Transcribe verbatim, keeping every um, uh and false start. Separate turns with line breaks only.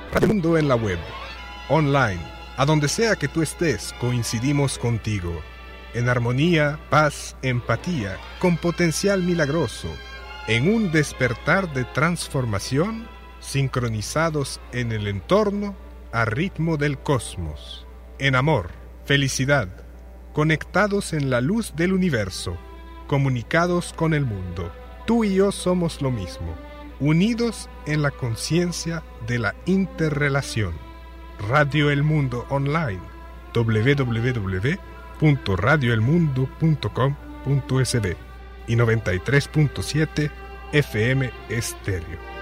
Radio Mundo en la web, online, a donde sea que tú estés, coincidimos contigo. En armonía, paz, empatía, con potencial milagroso, en un despertar de transformación, sincronizados en el entorno, a ritmo del cosmos. En amor, felicidad, conectados en la luz del universo, comunicados con el mundo. Tú y yo somos lo mismo, unidos en la conciencia de la interrelación. Radio El Mundo Online, doble u doble u doble u punto radio el mundo punto com punto es de y noventa y tres punto siete F M Estéreo.